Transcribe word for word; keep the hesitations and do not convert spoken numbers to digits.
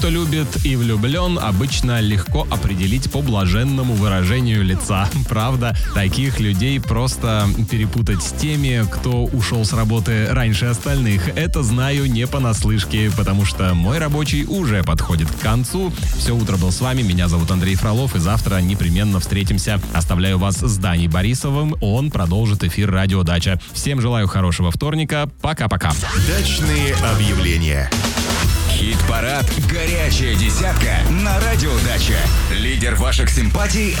кто любит и влюблен, обычно легко определить по блаженному выражению лица. Правда, таких людей просто перепутать с теми, кто ушел с работы раньше остальных. Это знаю не понаслышке, потому что мой рабочий уже подходит к концу. Все утро был с вами, меня зовут Андрей Фролов, и завтра непременно встретимся. Оставляю вас с Даней Борисовым, он продолжит эфир «Радио Дача». Всем желаю хорошего вторника, пока-пока. Дачные объявления. Хит-парад «Горячая десятка» на Радио Дача. Лидер ваших симпатий